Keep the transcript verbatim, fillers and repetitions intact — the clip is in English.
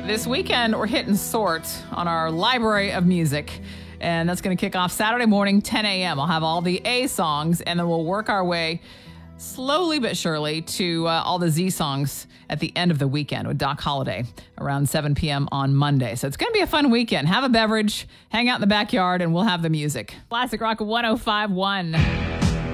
This weekend, we're hitting sort on our library of music. And that's going to kick off Saturday morning, ten a.m. I'll have all the A songs, and then we'll work our way slowly but surely to uh, all the Z songs at the end of the weekend with Doc Holliday around seven p.m. on Monday. So it's going to be a fun weekend. Have a beverage, hang out in the backyard, and we'll have the music. Classic Rock one oh five point one.